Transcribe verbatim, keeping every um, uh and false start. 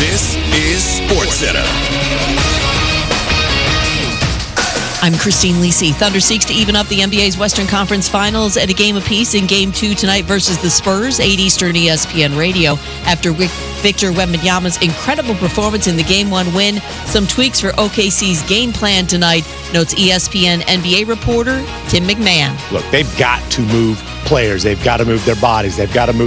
This is SportsCenter. I'm Christine Lisi. Thunder seeks to even up the N B A's Western Conference Finals at a game apiece in Game two tonight versus the Spurs, eight Eastern E S P N Radio. After Victor Wembanyama's incredible performance in the Game one win, some tweaks for O K C's game plan tonight, notes E S P N N B A reporter Tim McMahon. Look, they've got to move players. They've got to move their bodies. They've got to move